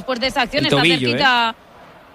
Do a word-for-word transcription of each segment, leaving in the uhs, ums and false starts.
después de esa acción. El tobillo, está cerquita. ¿eh?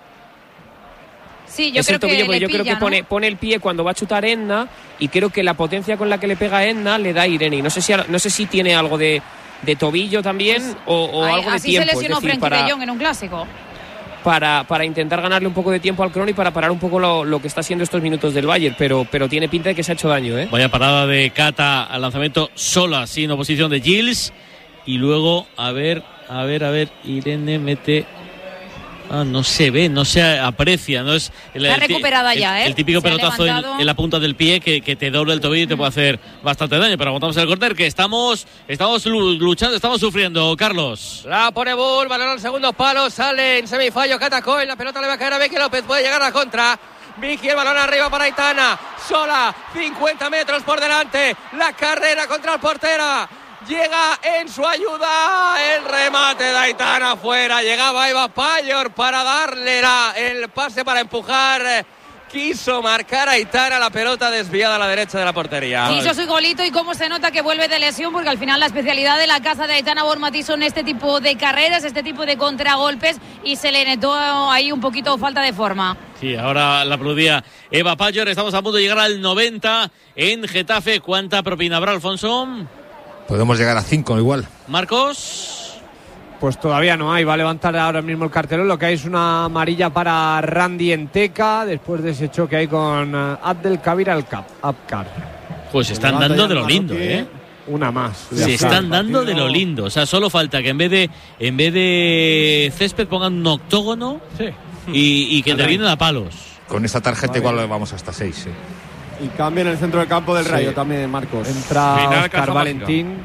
Sí, yo es creo el tobillo, que porque yo pilla, creo que ¿no? pone, pone el pie cuando va a chutar Edna, y creo que la potencia con la que le pega a Edna le da a Irene. Y no sé si, no sé si tiene algo de, de tobillo también pues, o, o ahí, algo de así tiempo. Así se lesionó es decir, Frenkie para, de Jong en un clásico. Para, para intentar ganarle un poco de tiempo al Krohn y para parar un poco lo, lo que está siendo estos minutos del Bayern, pero, pero tiene pinta de que se ha hecho daño, ¿eh? Vaya parada de Cata al lanzamiento sola, sin oposición de Gilles. Y luego, a ver, a ver, a ver, Irene mete... Ah, no se ve, no se aprecia, no es el, está recuperada el, ya, ¿eh? el típico se pelotazo en, en la punta del pie que, que te dobla el tobillo y te puede hacer bastante daño. Pero aguantamos el córner, que estamos estamos luchando, estamos sufriendo, Carlos. La pone Bull, balón al segundo palo, sale en semifallo Catacoy, la pelota le va a caer a Vicky López, puede llegar a la contra. Vicky, el balón arriba para Aitana, sola, cincuenta metros por delante, la carrera contra el portera. Llega en su ayuda el remate de Aitana afuera. Llegaba Eva Payor para darle la, el pase para empujar. Quiso marcar a Aitana, la pelota desviada a la derecha de la portería. Hizo su golito y cómo se nota que vuelve de lesión, porque al final la especialidad de la casa de Aitana Bonmatí son este tipo de carreras, este tipo de contragolpes, y se le notó ahí un poquito falta de forma. Sí, ahora la aplaudía Eva Payor. Estamos a punto de llegar al noventa en Getafe. ¿Cuánta propina habrá, Alfonso? Podemos llegar a cinco igual. Marcos. Pues todavía no hay, va a levantar ahora mismo el cartelón. Lo que hay es una amarilla para Randy Enteca después de ese choque ahí con uh, Abdelkabir Abkar. Pues se están dando de lo lindo, ¿eh? Una más. Se están dando de lo lindo. O sea, solo falta que en vez de en vez de césped pongan un octógono, sí, y, y que terminen a palos. Con esta tarjeta igual vamos hasta seis, sí. Y cambia en el centro del campo del Rayo, sí, también, Marcos. Entra Oscar Valentín.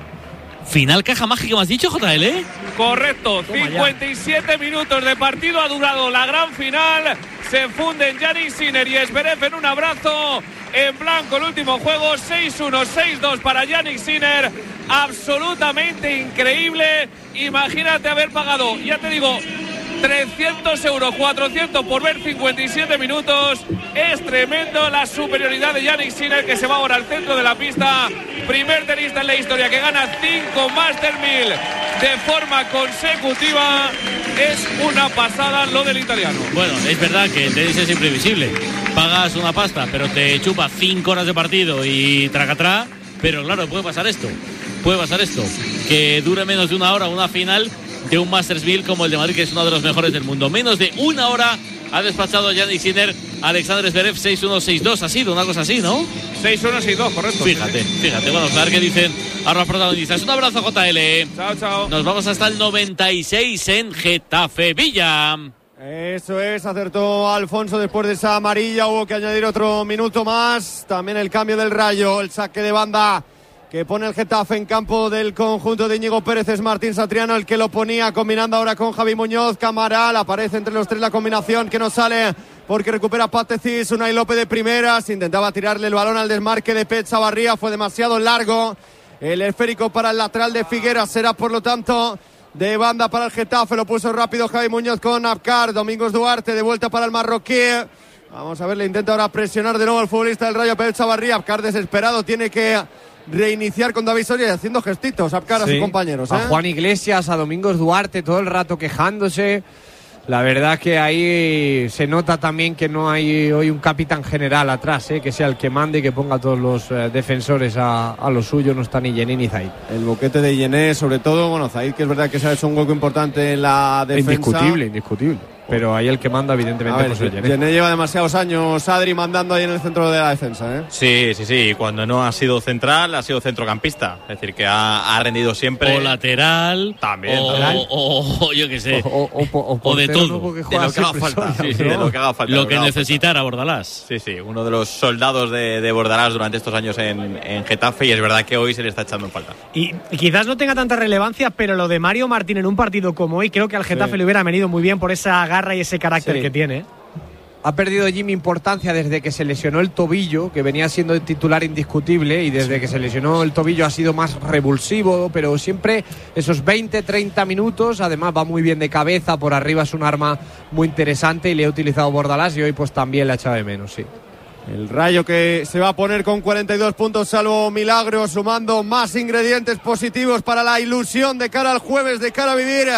Final caja mágica, ¿me has dicho, J L? Correcto, cincuenta y siete minutos de partido ha durado la gran final. Se funden Jannik Sinner y Zverev en un abrazo en blanco. El último juego, seis uno, seis dos para Jannik Sinner. Absolutamente increíble. Imagínate haber pagado, ya te digo, trescientos euros, cuatrocientos por ver cincuenta y siete minutos. Es tremendo la superioridad de Jannik Sinner, que se va ahora al centro de la pista. Primer tenista en la historia que gana cinco Master mil de forma consecutiva. Es una pasada lo del italiano. Bueno, es verdad que el tenis es imprevisible. Pagas una pasta, pero te chupa cinco horas de partido y tracatrá. Pero claro, puede pasar esto. Puede pasar esto. Que dure menos de una hora una final de un Masters mil como el de Madrid, que es uno de los mejores del mundo. Menos de una hora ha despachado Jannik Sinner a Alexander Zverev. Seis uno, seis dos ha sido una cosa así, ¿no? seis uno, seis dos, correcto. Fíjate, fíjate. Bueno, a ver qué dicen ahora los protagonistas. Un abrazo, J L. Chao, chao. Nos vamos hasta el noventa y seis en Getafe Villa. Eso es, acertó Alfonso después de esa amarilla. Hubo que añadir otro minuto más. También el cambio del Rayo, el saque de banda que pone el Getafe en campo del conjunto de Íñigo Pérez. Es Martín Satriano el que lo ponía, combinando ahora con Javi Muñoz. Camaral, aparece entre los tres la combinación que no sale porque recupera Patecis. Unai López de primeras, intentaba tirarle el balón al desmarque de Pet Chavarría, fue demasiado largo. El esférico para el lateral de Figueras será, por lo tanto, de banda para el Getafe. Lo puso rápido Javi Muñoz con Abkar. Domingos Duarte de vuelta para el marroquí. Vamos a ver, le intenta ahora presionar de nuevo al futbolista del Rayo, Pet Chavarría. Abkar desesperado, tiene que reiniciar con David Soria y haciendo gestitos Abkar a sí, sus compañeros, ¿eh? A Juan Iglesias, a Domingos Duarte, todo el rato quejándose. La verdad que ahí se nota también que no hay hoy un capitán general atrás, ¿eh? Que sea el que mande y que ponga a todos los eh, defensores a, a lo suyo. No está ni Yené ni Zaid. El boquete de Yené, sobre todo, bueno, Zaid, que es verdad que se ha hecho un hueco importante en la defensa. Indiscutible, indiscutible. Pero ahí el que manda, evidentemente, pues es Yené. Yené lleva demasiados años, Adri, mandando ahí en el centro de la defensa, ¿eh? Sí, sí, sí. Cuando no ha sido central, ha sido centrocampista. Es decir, que ha, ha rendido siempre. O lateral. También. O, también. o, o yo qué sé. O, o, o, o, o de todo. No, de lo que haga falta. Sí, sí, de lo que haga falta. Lo que necesitara Bordalás. Sí, sí. Uno de los soldados de, de Bordalás durante estos años en, en Getafe. Y es verdad que hoy se le está echando en falta. Y, y quizás no tenga tanta relevancia, pero lo de Mario Martín en un partido como hoy, creo que al Getafe sí. le hubiera venido muy bien por esa garra y ese carácter sí. que tiene. Ha perdido Jimmy importancia desde que se lesionó el tobillo, que venía siendo el titular indiscutible, y desde que se lesionó el tobillo ha sido más revulsivo, pero siempre esos veinte, treinta minutos. Además va muy bien de cabeza, por arriba es un arma muy interesante y le ha utilizado Bordalás, y hoy pues también le ha echado de menos, sí. El Rayo que se va a poner con cuarenta y dos puntos, salvo milagro, sumando más ingredientes positivos para la ilusión de cara al jueves, de cara a vivir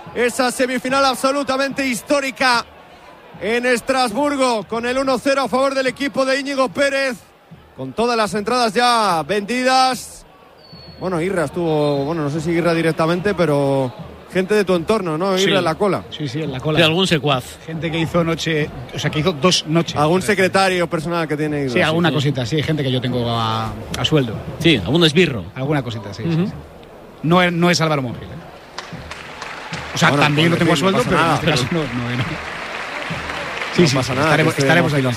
esa semifinal absolutamente histórica en Estrasburgo, con el uno cero a favor del equipo de Íñigo Pérez, con todas las entradas ya vendidas. Bueno, Irra estuvo, bueno, no sé si Irra directamente, pero gente de tu entorno, ¿no? Irra sí, en la cola. Sí, sí, en la cola. De algún secuaz. Gente que hizo noche, o sea, que hizo dos noches. Algún secretario personal que tiene Irra. Sí, alguna sí, cosita, sí, gente que yo tengo a, a sueldo. Sí, algún esbirro. Alguna cosita, sí, uh-huh. sí, sí. No es, no es Álvaro Montiel, ¿eh? O sea, bueno, también pues, lo tengo sí, a sueldo, no pero nada, en este caso no, no, no. Sí, no sí, pasa sí, nada, estaremos, estaremos ahí.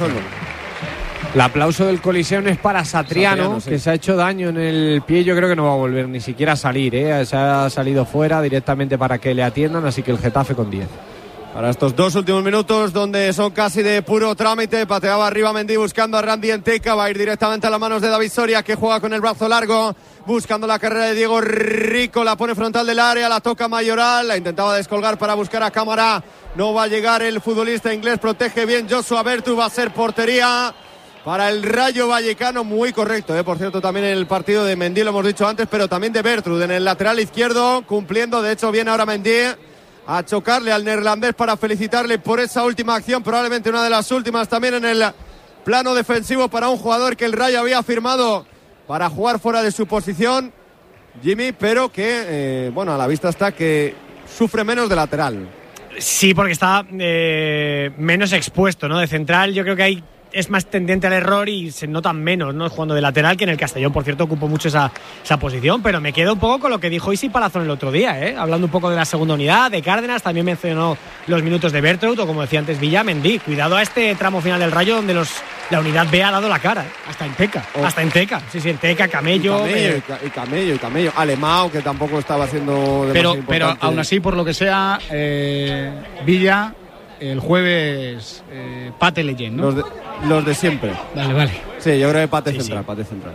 El aplauso del Coliseum es para Satriano, Satriano sí. que se ha hecho daño en el pie. Yo creo que no va a volver ni siquiera a salir, ¿eh? Se ha salido fuera directamente para que le atiendan, así que el Getafe con diez. Para estos dos últimos minutos, donde son casi de puro trámite, pateaba arriba Mendy buscando a Randy Enteca, va a ir directamente a las manos de David Soria, que juega con el brazo largo, buscando la carrera de Diego Rico, la pone frontal del área, la toca Mayoral, la intentaba descolgar para buscar a Cámara, no va a llegar el futbolista inglés, protege bien Joshua Bertu, va a ser portería para el Rayo Vallecano, muy correcto, ¿eh? Por cierto, también el partido de Mendy, lo hemos dicho antes, pero también de Bertrud en el lateral izquierdo, cumpliendo, de hecho viene ahora Mendy a chocarle al neerlandés para felicitarle por esa última acción, probablemente una de las últimas también en el plano defensivo para un jugador que el Rayo había firmado para jugar fuera de su posición, Jimmy, pero que, eh, bueno, a la vista está que sufre menos de lateral. Sí, porque está eh, menos expuesto, ¿no? De central yo creo que hay es más tendente al error y se nota menos, ¿no? Jugando de lateral, que en el Castellón, por cierto, ocupó mucho esa, esa posición, pero me quedo un poco con lo que dijo Isi Palazón el otro día, ¿eh? Hablando un poco de la segunda unidad, de Cárdenas, también mencionó los minutos de Bertrud, o como decía antes Villa, Mendy. Cuidado a este tramo final del Rayo donde los la unidad B ha dado la cara, ¿eh? Hasta Enteca, oh. hasta Enteca, sí, sí, Enteca, Camello... Y Camello, eh... y Camello, y Camello, Alemão, que tampoco estaba haciendo pero, pero aún así, por lo que sea, eh, Villa... El jueves, eh, Pate Leyen, ¿no? Los de, los de siempre. Vale, vale. Sí, yo creo que Pate sí, central, sí. Pate central.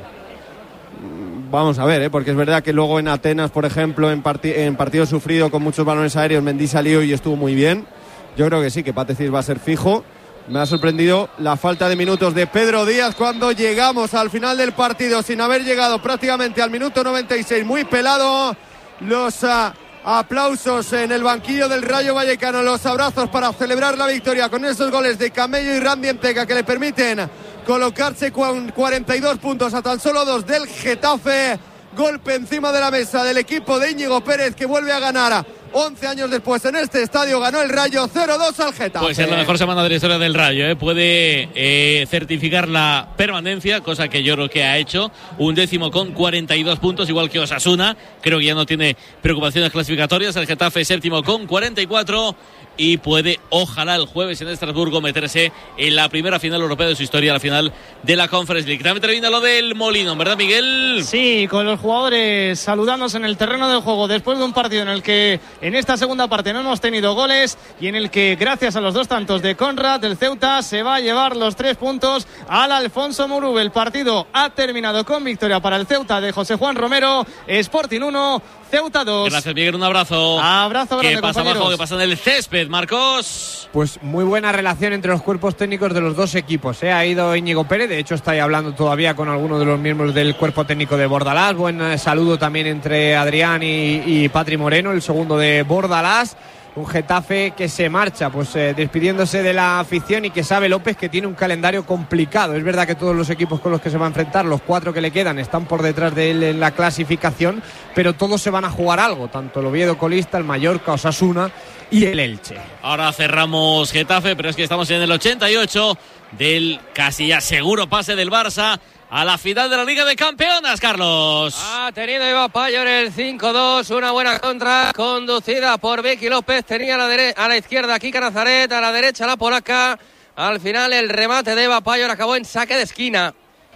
Vamos a ver, ¿eh? Porque es verdad que luego en Atenas, por ejemplo, en, parti en partido sufrido con muchos balones aéreos, Mendy salió y estuvo muy bien. Yo creo que sí, que Pate Cis va a ser fijo. Me ha sorprendido la falta de minutos de Pedro Díaz cuando llegamos al final del partido, sin haber llegado prácticamente al minuto noventa y seis. Muy pelado. Los... Uh, aplausos en el banquillo del Rayo Vallecano, los abrazos para celebrar la victoria con esos goles de Camello y Randy Enteca que le permiten colocarse con cuarenta y dos puntos a tan solo dos del Getafe. Golpe encima de la mesa del equipo de Íñigo Pérez, que vuelve a ganar once años después en este estadio. Ganó el Rayo cero dos al Getafe. Puede ser la mejor semana de la historia del Rayo, ¿eh? Puede eh, certificar la permanencia, cosa que yo creo que ha hecho. Un décimo con cuarenta y dos puntos, igual que Osasuna. Creo que ya no tiene preocupaciones clasificatorias. El Getafe séptimo con cuarenta y cuatro. Y puede, ojalá, el jueves en Estrasburgo meterse en la primera final europea de su historia, la final de la Conference League. También termina lo del Molino, ¿verdad, Miguel? Sí, con los jugadores saludándose en el terreno del juego después de un partido en el que en esta segunda parte no hemos tenido goles y en el que, gracias a los dos tantos de Conrad, el Ceuta se va a llevar los tres puntos al Alfonso Murube. El partido ha terminado con victoria para el Ceuta de José Juan Romero. Sporting uno, Ceuta dos. Gracias, Miguel, un abrazo. Abrazo grande, ¿Qué pasa compañeros? abajo? ¿Qué pasa en el césped, Marcos? Pues muy buena relación entre los cuerpos técnicos de los dos equipos, ¿eh? Ha ido Íñigo Pérez, de hecho está ahí hablando todavía con algunos de los miembros del cuerpo técnico de Bordalás. Buen eh, saludo también entre Adrián y, y Patri Moreno, el segundo de Bordalás. Un Getafe que se marcha, pues eh, despidiéndose de la afición, y que sabe López que tiene un calendario complicado. Es verdad que todos los equipos con los que se va a enfrentar, los cuatro que le quedan, están por detrás de él en la clasificación, pero todos se van a jugar algo, tanto el Oviedo colista, el Mallorca, Osasuna y el Elche. Ahora cerramos Getafe, pero es que estamos en el ochenta y ocho del casi ya seguro pase del Barça a la final de la Liga de Campeonas, Carlos. Ha tenido Eva Payo en el cinco dos, una buena contra conducida por Vicky López. Tenía a la, dere- a la izquierda Kika Nazaret, a la derecha la polaca. Al final el remate de Eva Payo acabó en saque de esquina.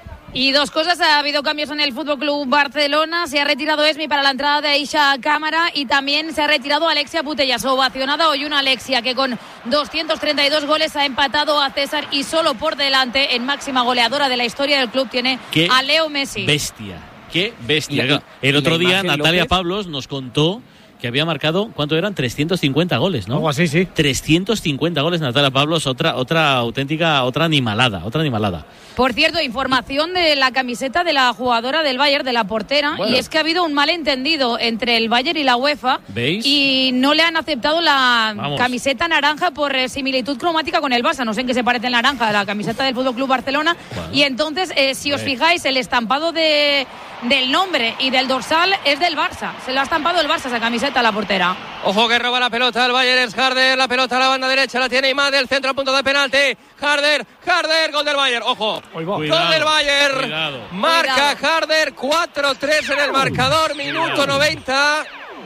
Y dos cosas, ha habido cambios en el Fútbol Club Barcelona. Se ha retirado Esmi para la entrada de Aisha Cámara y también se ha retirado Alexia Putellas. Ovacionada hoy una Alexia que con doscientos treinta y dos goles ha empatado a César y solo por delante, en máxima goleadora de la historia del club, tiene ¿Qué a Leo Messi. Bestia, qué bestia. La, el otro día imagen, Natalia López. Pablos nos contó que había marcado, ¿cuánto eran? trescientos cincuenta goles, ¿no? Algo así, sí. trescientos cincuenta goles, Natalia Pavlos, otra, otra auténtica, otra animalada, otra animalada. Por cierto, información de la camiseta de la jugadora del Bayern, de la portera, bueno. Y es que ha habido un malentendido entre el Bayern y la UEFA. ¿Veis? Y no le han aceptado la Vamos. camiseta naranja por eh, similitud cromática con el Barça. No sé en qué se parece el naranja de la camiseta del F C Barcelona. Bueno. Y entonces, eh, si os fijáis, el estampado de, del nombre y del dorsal es del Barça. Se lo ha estampado el Barça esa camiseta a la portera. Ojo que roba la pelota el Bayern, es Harder, la pelota a la banda derecha, la tiene Imad del centro a punto de penalti. Harder, Harder, gol del Bayern, ojo. Cuidado, gol del Bayern. Cuidado. Marca cuidado. Harder, cuatro tres en el marcador, minuto noventa.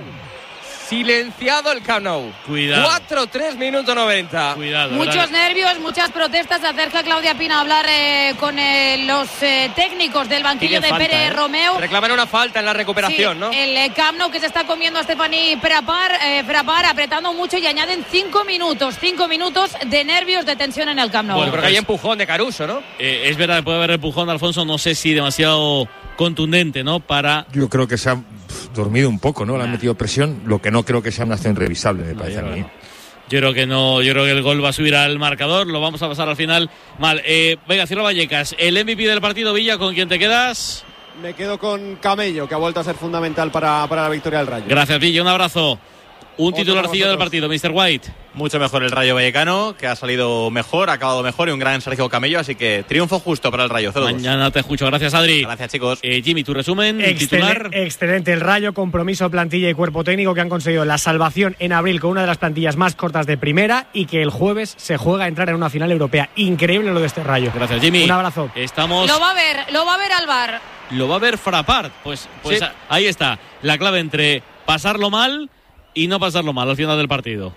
Silenciado el Camp Nou. Cuidado. cuatro tres, minuto noventa. Cuidado. Muchos ¿verdad? nervios, muchas protestas. Se acerca Claudia Pina a hablar eh, con eh, los eh, técnicos del banquillo de falta, Pere eh. Romeu. Reclaman una falta en la recuperación, sí, ¿no? El eh, Camp Nou que se está comiendo a Stephanie Frappart, eh, Frappart apretando mucho y añaden cinco minutos. Cinco minutos de nervios, de tensión en el Camp Nou. Bueno, pero que hay empujón de Caruso, ¿no? Eh, es verdad que puede haber empujón, Alfonso, no sé si demasiado contundente, ¿no? Para... Yo creo que se ha pff, dormido un poco, ¿no? Le han metido presión, lo que no creo que sea una acción revisable, me parece a mí. Yo creo que no, yo creo que el gol va a subir al marcador, lo vamos a pasar al final mal. Eh, venga, Ciro Vallecas, el M V P del partido, Villa, ¿con quién te quedas? Me quedo con Camello, que ha vuelto a ser fundamental para, para la victoria del Rayo. Gracias, Villa, un abrazo. Un Otro titularcillo del partido, mister White. Mucho mejor el Rayo Vallecano, que ha salido mejor, ha acabado mejor, y un gran Sergio Camello, así que triunfo justo para el Rayo. cero dos. Mañana te escucho, gracias Adri. Gracias, chicos. Eh, Jimmy, tu resumen, Excel- titular. Excelente el Rayo, compromiso, plantilla y cuerpo técnico que han conseguido la salvación en abril con una de las plantillas más cortas de primera y que el jueves se juega a entrar en una final europea. Increíble lo de este Rayo. Gracias, Jimmy. Un abrazo. Estamos... Lo va a ver, lo va a ver al VAR. Lo va a ver Frappart. Pues, pues Sí. ahí está, la clave entre pasarlo mal y no pasarlo mal al final del partido.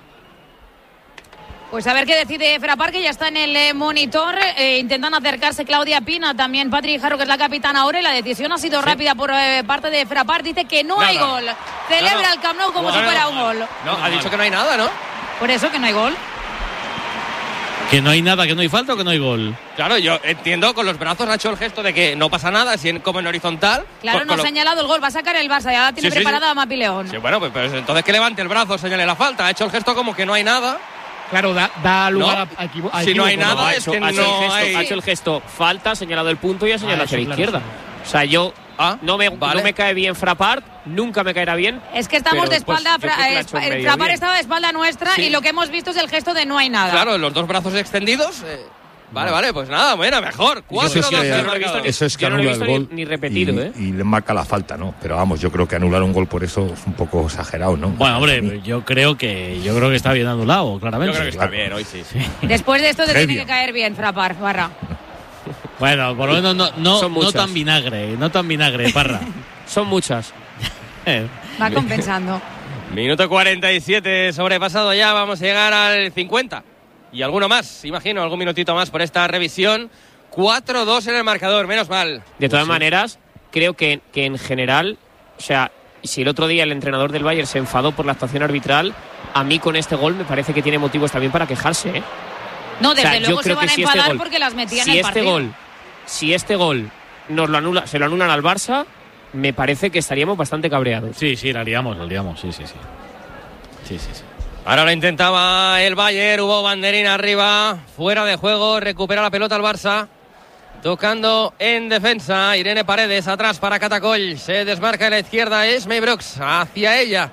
Pues a ver qué decide Frappart, que ya está en el eh, monitor. Eh, intentan acercarse Claudia Pina, también Patri Jarro, que es la capitana ahora, y la decisión ha sido Sí. rápida por eh, parte de Frappart. Dice que no Nada. hay gol. Celebra No, no. el Camp Nou como No, si no, fuera no. un gol. No, ha dicho que no hay nada, ¿no? Por eso que no hay gol. Que no hay nada, que no hay falta o que no hay gol. Claro, yo entiendo, con los brazos ha hecho el gesto de que no pasa nada, si en, como en horizontal. Claro, con- no ha con lo- señalado el gol. Va a sacar el Barça. Ya la tiene Sí, sí, preparada a Mapi León. Sí, bueno, pues, pues entonces que levante el brazo, señale la falta. Ha hecho el gesto como que no hay nada. Claro, da, da lugar ¿No? a, a equivo- a Si no hay equívoco, nada, ha es hecho, que ha hecho no el gesto, hay- ha hecho el gesto, falta, ha señalado el punto y ha señalado Ah, hacia la eso, claro, izquierda. O sea, yo Ah, no, me, vale. no me cae bien Frappart, nunca me caerá bien. Es que estamos pero de después espalda. yo creo que Fra- lo ha eh, hecho el medio Frappart bien. estaba de espalda nuestra Sí. y lo que hemos visto es el gesto de no hay nada. Claro, los dos brazos extendidos. eh, Vale, vale, pues nada, bueno, mejor. cuatro Eso dos es que- en el yo no lo he visto marcador. ni- Eso es que yo no lo he anula el visto gol ni- ni repetido, y, ¿eh? y le marca la falta, ¿no? Pero vamos, yo creo que anular un gol por eso es un poco exagerado, ¿no? Bueno, A mí. hombre, yo creo que yo creo que está bien anulado, claramente. Yo creo que está Claro. bien hoy, sí. Después de esto te Previo. tiene que caer bien Frappart, Barra. Bueno, por lo menos no, no, Son no muchas. tan vinagre, no tan vinagre, Parra. Son muchas. Eh, Va compensando. Minuto cuarenta y siete sobrepasado ya, vamos a llegar al cincuenta. Y alguno más, imagino, algún minutito más por esta revisión. cuatro dos en el marcador, menos mal. De todas Pues sí. maneras, creo que, que en general, o sea, si el otro día el entrenador del Bayern se enfadó por la actuación arbitral, a mí con este gol me parece que tiene motivos también para quejarse, ¿eh? No, desde O sea, yo luego se creo van que a si este enfadar gol- porque las metían si en el este partido. gol, si este gol nos lo anula, se lo anulan al Barça, me parece que estaríamos bastante cabreados. sí, sí, la liamos, la liamos, sí, sí, sí. Sí, sí, sí. Ahora lo intentaba el Bayern, hubo banderina arriba, fuera de juego, recupera la pelota el Barça. Tocando en defensa, Irene Paredes atrás para Catacol, se desmarca a la izquierda Esme Brooks, hacia ella.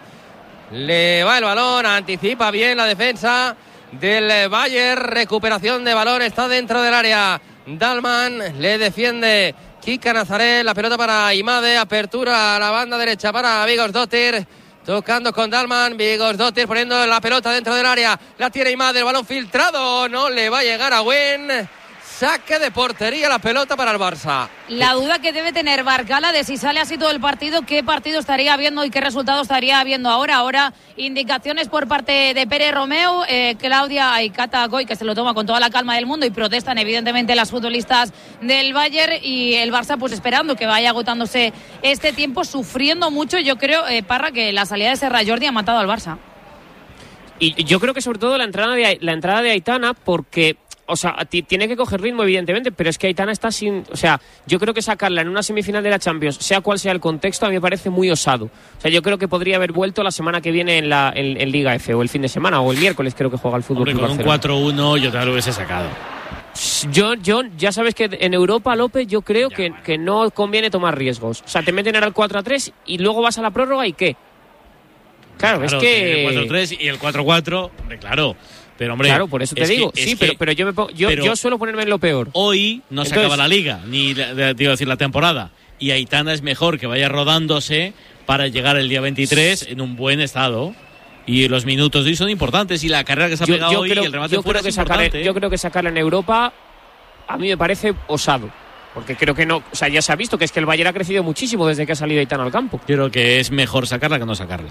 Le va el balón, anticipa bien la defensa del Bayern, recuperación de balón, está dentro del área. Dalman le defiende Kika Nazaret, la pelota para Imade, apertura a la banda derecha para Vigosdóttir. Tocando con Dalman, Vigosdóttir poniendo la pelota dentro del área. La tiene Imade, el balón filtrado, no le va a llegar a Gwen. Saque de portería, la pelota para el Barça. La duda que debe tener Barcala de si sale así todo el partido, qué partido estaría viendo y qué resultado estaría viendo ahora. Ahora indicaciones por parte de Pere Romeu, eh, Claudia y Cata Goy, que se lo toma con toda la calma del mundo y protestan evidentemente las futbolistas del Bayern, y el Barça pues esperando que vaya agotándose este tiempo, sufriendo mucho. Yo creo, eh, Parra, que la salida de Serra Jordi ha matado al Barça. Y yo creo que sobre todo la entrada de, la entrada de Aitana, porque o sea, t- tiene que coger ritmo, evidentemente, pero es que Aitana está sin... O sea, yo creo que sacarla en una semifinal de la Champions, sea cual sea el contexto, a mí me parece muy osado. O sea, yo creo que podría haber vuelto la semana que viene en, la, en, en Liga F, o el fin de semana, o el miércoles creo que juega el Fútbol Club Barcelona. Con un cuatro uno yo te lo hubiese sacado. Yo, yo, ya sabes que en Europa, López, yo creo que, que no conviene tomar riesgos. O sea, te meten ahora el cuatro a tres y luego vas a la prórroga y ¿qué? Claro, claro es que... El cuatro tres y el cuatro cuatro, hombre, claro. Pero, hombre, claro, por eso te digo. Que, sí, pero, pero yo me pongo, yo, pero yo suelo ponerme en lo peor. Hoy no se Entonces, acaba la liga, ni la, digo decir la temporada. Y Aitana es mejor que vaya rodándose para llegar el día veintitrés en un buen estado. Y los minutos de hoy son importantes. Y la carrera que se ha yo, pegado yo hoy creo, y el remate yo fuera creo es que importante. Sacar, yo creo que sacarla en Europa a mí me parece osado. Porque creo que no, o sea, ya se ha visto que es que el Bayern ha crecido muchísimo desde que ha salido Aitana al campo. Yo creo que es mejor sacarla que no sacarla.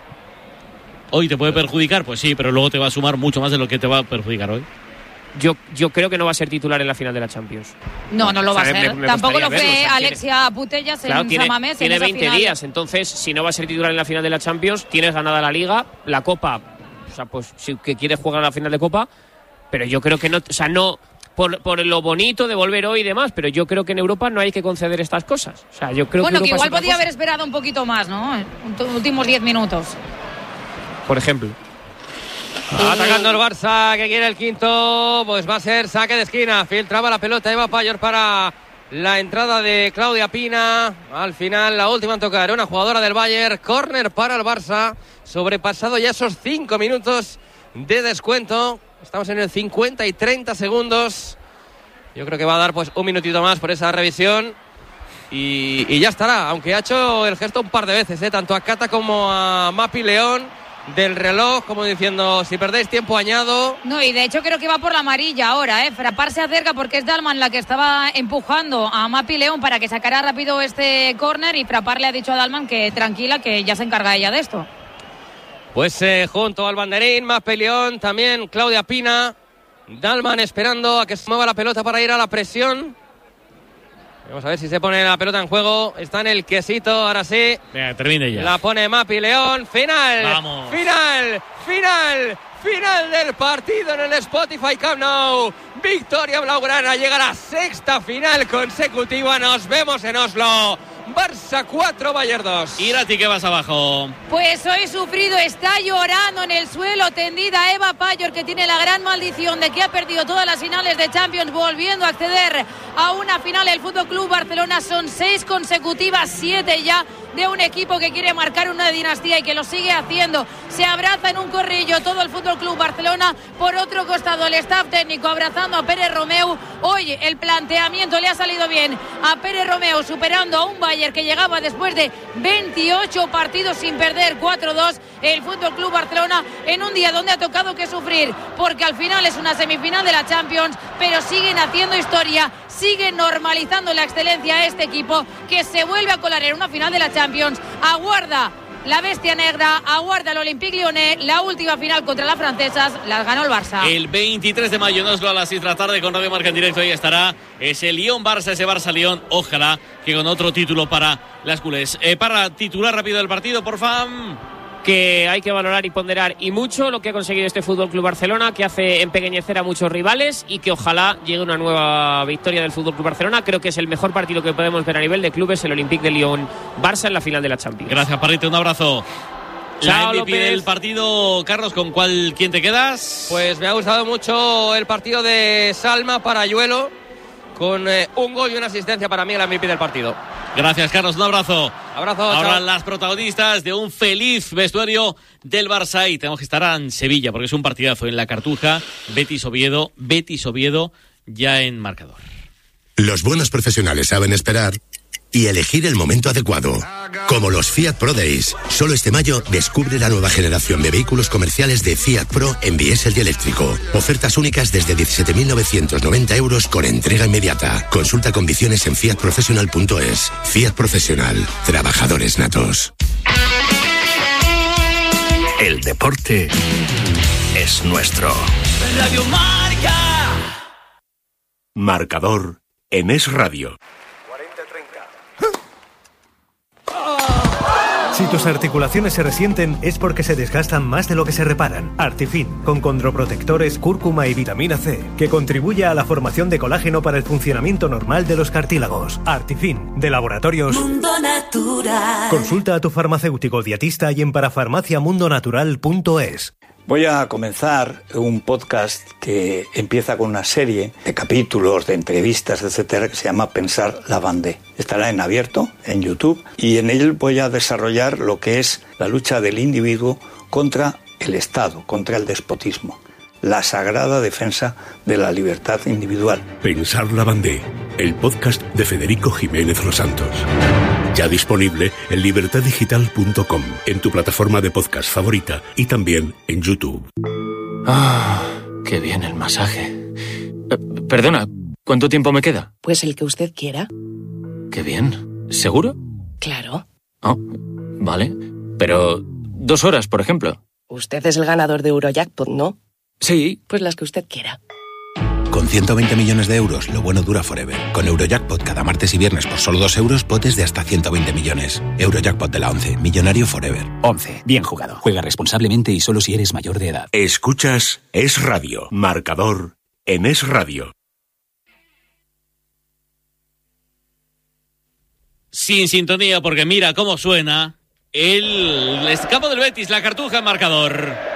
Hoy te puede perjudicar, pues sí, pero luego te va a sumar mucho más de lo que te va a perjudicar hoy. Yo, yo creo que no va a ser titular en la final de la Champions. No, no lo va o sea, a ser. Me, me Tampoco lo fue verlo, o sea, Alexia Putellas claro, en tiene, San Mamés. Tiene en esa veinte final. días, entonces si no va a ser titular en la final de la Champions, tienes ganada la Liga, la Copa, o sea, pues si que quieres jugar a la final de Copa, pero yo creo que no, o sea, no por, por lo bonito de volver hoy y demás, pero yo creo que en Europa no hay que conceder estas cosas. O sea, yo creo bueno, que, que Europa igual podía cosa. haber esperado un poquito más, ¿no? En los últimos diez minutos. Por ejemplo. Atacando el Barça, que quiere el quinto, pues va a ser saque de esquina. Filtraba la pelota Eva Payor para la entrada de Claudia Pina. Al final, la última en tocar, una jugadora del Bayern. Córner para el Barça. Sobrepasado ya esos cinco minutos de descuento. Estamos en el cincuenta y treinta segundos. Yo creo que va a dar pues un minutito más por esa revisión. Y, y ya estará, aunque ha hecho el gesto un par de veces, ¿eh? Tanto a Cata como a Mapi León. Del reloj, como diciendo, si perdéis tiempo añado. No, y de hecho creo que va por la amarilla ahora, ¿eh? Frappart se acerca porque es Dalman la que estaba empujando a Mapi León para que sacara rápido este córner y Frappart le ha dicho a Dalman que tranquila, que ya se encarga ella de esto. Pues eh, junto al banderín, Mapi León, también Claudia Pina. Dalman esperando a que se mueva la pelota para ir a la presión. Vamos a ver si se pone la pelota en juego. Está en el quesito, ahora sí. Venga, termine ya. La pone Mapi León. Final. Vamos. Final. Final. Final del partido en el Spotify Camp Nou. Victoria blaugrana llega a la sexta final consecutiva. Nos vemos en Oslo. Barça cuatro, Bayern dos. Irati, que vas abajo. Pues hoy sufrido, está llorando en el suelo, tendida Eva Payor, que tiene la gran maldición de que ha perdido todas las finales de Champions, volviendo a acceder a una final. El Fútbol Club Barcelona son seis consecutivas, siete ya de un equipo que quiere marcar una dinastía y que lo sigue haciendo. Se abraza en un corrillo todo el Fútbol Club Barcelona. Por otro costado, el staff técnico abrazando a Pérez Romeu. Hoy el planteamiento le ha salido bien a Pérez Romeu, superando a un Bayern que llegaba después de veintiocho partidos sin perder, cuatro dos. El Fútbol Club Barcelona en un día donde ha tocado que sufrir, porque al final es una semifinal de la Champions, pero siguen haciendo historia, siguen normalizando la excelencia a este equipo que se vuelve a colar en una final de la Champions. Aguarda la bestia negra, aguarda el Olympique Lyonnais, la última final contra las francesas, las ganó el Barça. El veintitrés de mayo en Oslo a las seis de la tarde con Radio Marca en directo, ahí estará ese Lyon-Barça, ese Barça-Lyon, ojalá que con otro título para las culés. Eh, para titular rápido del partido, por favor. Que hay que valorar y ponderar y mucho lo que ha conseguido este Fútbol Club Barcelona, que hace empequeñecer a muchos rivales y que ojalá llegue una nueva victoria del Fútbol Club Barcelona. Creo que es el mejor partido que podemos ver a nivel de clubes, el Olympique de Lyon Barça en la final de la Champions. Gracias, Parrite, un abrazo. Chao, la M V P López. del partido, Carlos, ¿con cuál quién te quedas? Pues me ha gustado mucho el partido de Salma Parayuelo, con eh, un gol y una asistencia para mí, el M V P del partido. Gracias, Carlos, un abrazo. Abrazo. Ahora chao. las protagonistas de un feliz vestuario del Barça, y tenemos que estar en Sevilla porque es un partidazo en la Cartuja. Betis Oviedo, Betis Oviedo ya en marcador. Los buenos profesionales saben esperar y elegir el momento adecuado. Como los Fiat Pro Days. Solo este mayo descubre la nueva generación de vehículos comerciales de Fiat Pro en diésel y eléctrico. Ofertas únicas desde diecisiete mil novecientos noventa euros con entrega inmediata. Consulta condiciones en fiat professional punto es. Fiat Profesional. Trabajadores natos. El deporte es nuestro. Radio Marca. Marcador en Es Radio. Si tus articulaciones se resienten es porque se desgastan más de lo que se reparan. Artifin, con condroprotectores, cúrcuma y vitamina C, que contribuye a la formación de colágeno para el funcionamiento normal de los cartílagos. Artifin, de Laboratorios Mundo Natural. Consulta a tu farmacéutico dietista y en parafarmacia mundo natural punto es. Voy a comenzar un podcast que empieza con una serie de capítulos, de entrevistas, etcétera, que se llama Pensar la Bandé. Estará en abierto, en YouTube, y en él voy a desarrollar lo que es la lucha del individuo contra el Estado, contra el despotismo, la sagrada defensa de la libertad individual. Pensar la Bandé, el podcast de Federico Jiménez Los Santos. Ya disponible en libertad digital punto com, en tu plataforma de podcast favorita y también en YouTube. Ah, qué bien el masaje. Eh, perdona, ¿cuánto tiempo me queda? Pues el que usted quiera. Qué bien. ¿Seguro? Claro. Oh, vale. Pero dos horas, por ejemplo. Usted es el ganador de Eurojackpot, ¿no? Sí. Pues las que usted quiera. Con ciento veinte millones de euros, lo bueno dura forever. Con Eurojackpot cada martes y viernes por solo dos euros, potes de hasta ciento veinte millones. Eurojackpot de la once, millonario forever. once. Bien jugado. Juega responsablemente y solo si eres mayor de edad. Escuchas Es Radio, marcador en Es Radio. Sin sintonía, porque mira cómo suena el escapo del Betis, la Cartuja en marcador.